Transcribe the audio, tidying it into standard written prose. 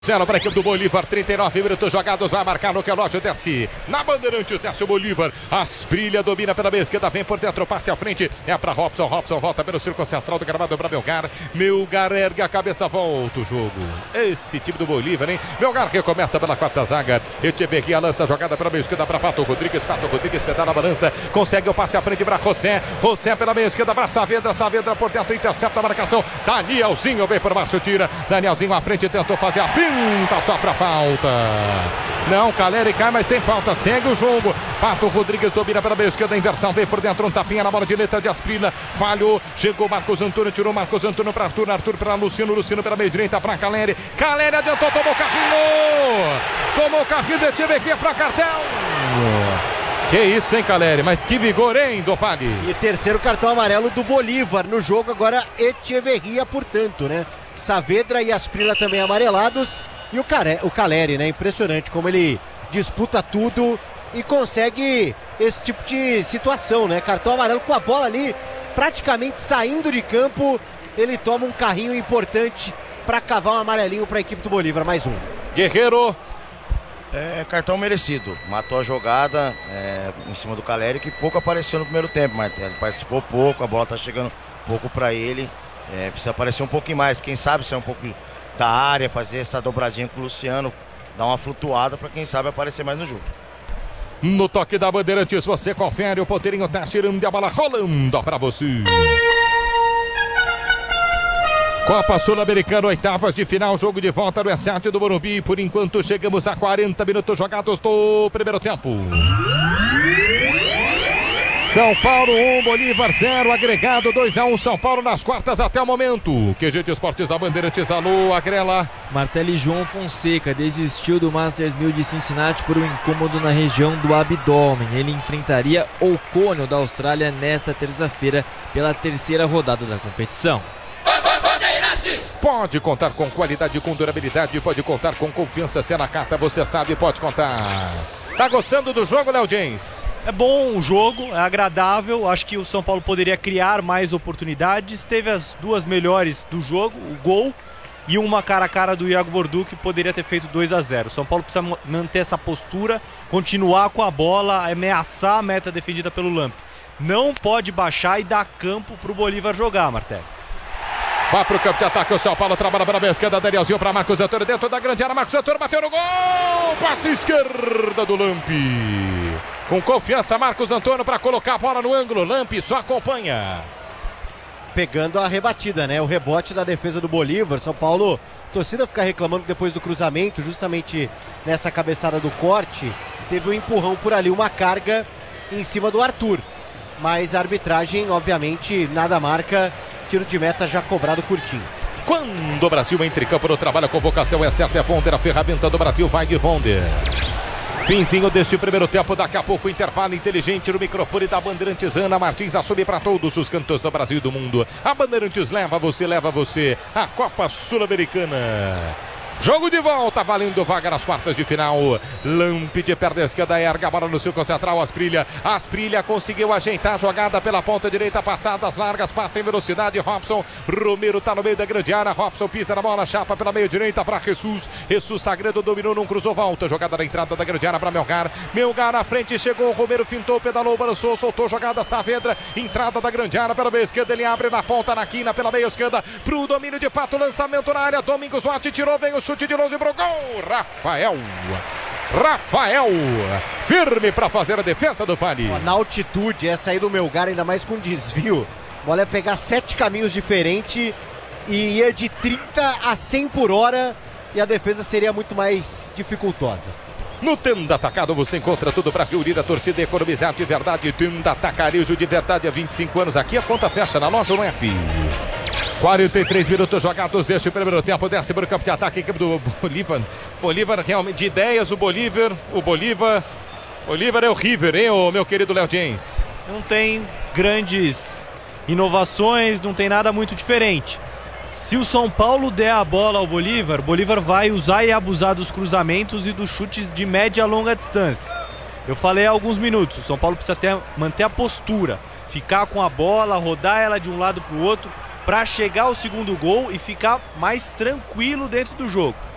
0 para a equipe do Bolívar, 39 minutos jogados, vai marcar no relógio, desce na Bandeirantes, desce o Bolívar, Asprilla domina pela meia esquerda, vem por dentro, passe à frente, é para Robson volta pelo círculo central do gramado para Melgar ergue a cabeça, volta o jogo, esse time do Bolívar, hein? Melgar recomeça pela quarta zaga, Echeverria lança a jogada pela meia esquerda para Pato Rodrigues pedala a balança, consegue o passe à frente para José pela meia esquerda para Saavedra por dentro, intercepta a marcação, Danielzinho vem por baixo, tira, Danielzinho à frente, tentou fazer a finta, só pra falta. Não, Caleri cai, mas sem falta. Segue o jogo. Pato Rodrigues domina pela meia esquerda. Inversão vem por dentro. Um tapinha na bola de letra de Asprilla. Falhou. Chegou Marcos Antônio. Tirou Marcos Antônio para Arthur para Luciano pela meia direita para Caleri. Caleri adiantou. Tomou o carrinho de Echeverria para Cartel. Que isso, hein, Caleri? Mas que vigor, hein, Dofali? E terceiro cartão amarelo do Bolívar no jogo. Agora Echeverria, portanto, né? Saavedra e Asprilla também amarelados. E o Caleri, né? Impressionante como ele disputa tudo e consegue esse tipo de situação, né? Cartão amarelo com a bola ali praticamente saindo de campo. Ele toma um carrinho importante para cavar um amarelinho para a equipe do Bolívar. Mais um. Guerreiro. Cartão merecido. Matou a jogada em cima do Caleri, que pouco apareceu no primeiro tempo, mas ele participou pouco, a bola tá chegando pouco para ele. Precisa aparecer um pouquinho mais, quem sabe sair um pouco da área, fazer essa dobradinha com o Luciano, dar uma flutuada para quem sabe aparecer mais no jogo. No toque da Bandeirantes, você confere, o Poteirinho tá tirando a bola rolando para você. Copa Sul-Americana, oitavas de final, jogo de volta no estádio do Morumbi. Por enquanto chegamos a 40 minutos jogados do primeiro tempo. São Paulo 1, Bolívar 0, agregado 2-1, São Paulo nas quartas até o momento. QG de Esportes da Bandeirantes, alô, Agrela. Martelli João Fonseca desistiu do Masters 1000 de Cincinnati por um incômodo na região do abdômen. Ele enfrentaria O'Connell da Austrália nesta terça-feira pela terceira rodada da competição. Pode contar com qualidade, com durabilidade, pode contar com confiança. Se é na carta, você sabe, pode contar. Tá gostando do jogo, Léo James? É bom o jogo, é agradável. Acho que o São Paulo poderia criar mais oportunidades. Teve as duas melhores do jogo, o gol e uma cara a cara do Iago Bordu, que poderia ter feito 2-0. O São Paulo precisa manter essa postura, continuar com a bola, ameaçar a meta defendida pelo Lamp. Não pode baixar e dar campo pro Bolívar jogar, Martelli. Vai pro campo de ataque, o São Paulo trabalha para a esquerda, Danielzinho para Marcos Antônio dentro da grande área, Marcos Antônio bateu no gol, passe esquerda do Lamp. Com confiança, Marcos Antônio para colocar a bola no ângulo, Lamp só acompanha. Pegando a rebatida, né? O rebote da defesa do Bolívar. São Paulo, a torcida fica reclamando depois do cruzamento, justamente nessa cabeçada do corte, teve um empurrão por ali, uma carga em cima do Arthur. Mas a arbitragem, obviamente, nada marca. Tiro de meta já cobrado curtinho. Quando o Brasil entra em campo no trabalho, a convocação é certa, é Vonder, a ferramenta do Brasil vai de Vonder. Finzinho deste primeiro tempo, daqui a pouco intervalo inteligente no microfone da Bandeirantes. Ana Martins assume para todos os cantos do Brasil e do mundo. A Bandeirantes leva você a Copa Sul-Americana. Jogo de volta, valendo vaga nas quartas de final. Lamp de perna esquerda, erga a bola no círculo central, Asprilla conseguiu ajeitar a jogada pela ponta direita, passadas largas, passa em velocidade, Robson, Romero tá no meio da grande área, Robson pisa na bola, chapa pela meia direita para Jesus Sagredo dominou, não cruzou, volta, jogada na entrada da grande área para Melgar na frente, chegou, Romero fintou, pedalou, balançou, soltou, jogada, Saavedra, entrada da grande área pela meia esquerda, ele abre na ponta, na quina, pela meia esquerda, pro domínio de Pato, lançamento na área, Domingos Duarte tirou, vem o chute de longe pro gol, Rafael, firme para fazer a defesa do Fali. Na altitude, essa aí do Melgar, ainda mais com desvio, a bola ia pegar 7 caminhos diferentes e ia de 30 a 100 por hora e a defesa seria muito mais dificultosa. No Tenda Atacado você encontra tudo para reunir a torcida e economizar de verdade. Tenda Atacarejo de verdade há 25 anos. Aqui a conta fecha na loja no app. 43 minutos jogados deste primeiro tempo, desce para o campo de ataque, equipe do Bolívar realmente de ideias, o Bolívar é o River, hein, meu querido Léo James? Não tem grandes inovações, não tem nada muito diferente. Se o São Paulo der a bola ao Bolívar, o Bolívar vai usar e abusar dos cruzamentos e dos chutes de média a longa distância. Eu falei há alguns minutos, o São Paulo precisa manter a postura, ficar com a bola, rodar ela de um lado para o outro, para chegar ao segundo gol e ficar mais tranquilo dentro do jogo.